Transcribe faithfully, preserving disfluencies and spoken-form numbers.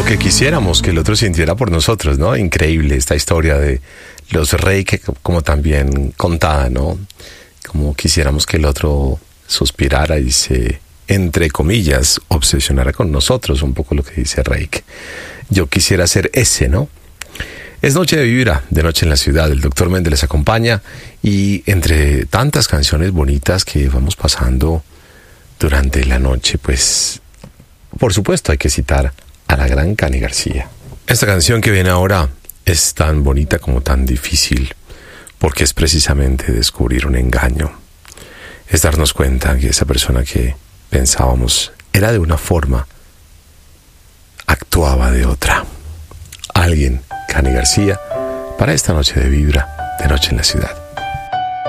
que quisiéramos que el otro sintiera por nosotros, ¿no? Increíble esta historia de los Reik, como también contada, ¿no? Como quisiéramos que el otro suspirara y se, entre comillas, obsesionara con nosotros, un poco lo que dice Reik. Yo quisiera ser ese, ¿no? Es Noche de Vibra, de Noche en la Ciudad. El doctor Méndez les acompaña y entre tantas canciones bonitas que vamos pasando durante la noche, pues, por supuesto hay que citar a la gran Cani García. Esta canción que viene ahora es tan bonita como tan difícil, porque es precisamente descubrir un engaño. Es darnos cuenta que esa persona que pensábamos era de una forma, actuaba de otra. Alguien, Cani García, para esta Noche de Vibra, de Noche en la Ciudad.